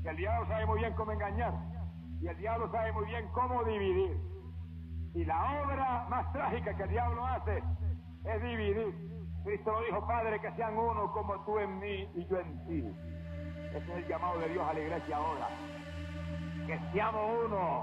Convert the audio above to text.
que el diablo sabe muy bien cómo engañar, y el diablo sabe muy bien cómo dividir. Y la obra más trágica que el diablo hace es dividir. Cristo lo dijo: Padre, que sean uno como tú en mí y yo en ti. Ese es el llamado de Dios a la iglesia ahora. Que seamos uno.